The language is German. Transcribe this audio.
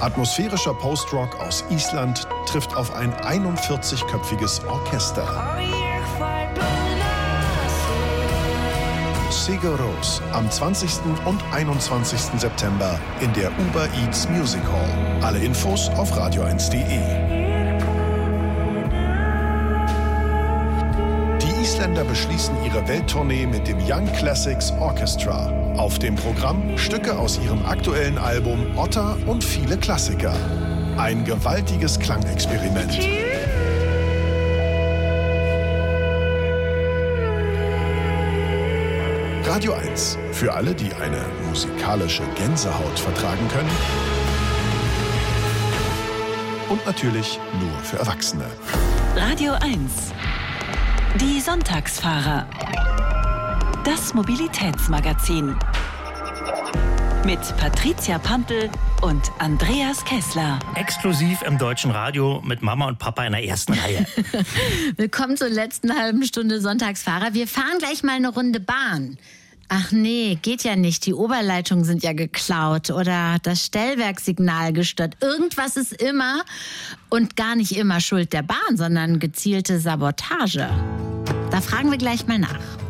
Atmosphärischer Post-Rock aus Island trifft auf ein 41-köpfiges Orchester. Sigur Rós am 20. und 21. September in der Uber Eats Music Hall. Alle Infos auf radio1.de. Die Isländer beschließen ihre Welttournee mit dem Young Classics Orchestra. Auf dem Programm Stücke aus ihrem aktuellen Album Otta und viele Klassiker. Ein gewaltiges Klangexperiment. Radio 1. Für alle, die eine musikalische Gänsehaut vertragen können. Und natürlich nur für Erwachsene. Radio 1. Die Sonntagsfahrer. Das Mobilitätsmagazin. Mit Patricia Pampel und Andreas Kessler. Exklusiv im Deutschen Radio mit Mama und Papa in der ersten Reihe. Willkommen zur letzten halben Stunde Sonntagsfahrer. Wir fahren gleich mal eine Runde Bahn. Ach nee, geht ja nicht. Die Oberleitungen sind ja geklaut oder das Stellwerkssignal gestört. Irgendwas ist immer und gar nicht immer Schuld der Bahn, sondern gezielte Sabotage. Da fragen wir gleich mal nach.